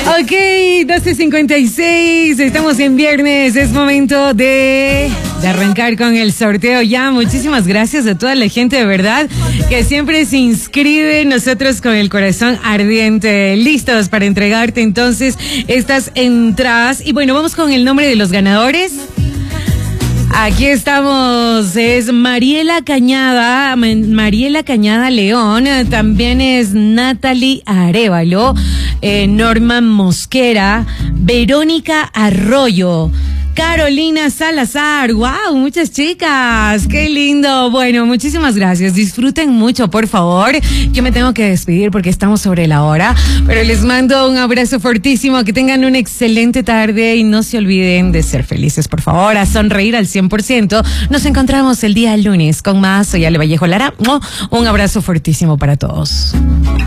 Ok, 12:56, estamos en viernes, es momento de arrancar con el sorteo ya. Muchísimas gracias a toda la gente de verdad que siempre se inscribe, nosotros con el corazón ardiente, listos para entregarte entonces estas entradas. Y bueno, vamos con el nombre de los ganadores. Aquí estamos, es Mariela Cañada León, también es Natalie Arévalo, Norma Mosquera, Verónica Arroyo, Carolina Salazar. ¡Wow! Muchas chicas. ¡Qué lindo! Bueno, muchísimas gracias. Disfruten mucho, por favor. Yo me tengo que despedir porque estamos sobre la hora, pero les mando un abrazo fortísimo. Que tengan una excelente tarde y no se olviden de ser felices, por favor, a sonreír al 100%. Nos encontramos el día lunes con más. Soy Ale Vallejo Lara. Un abrazo fortísimo para todos.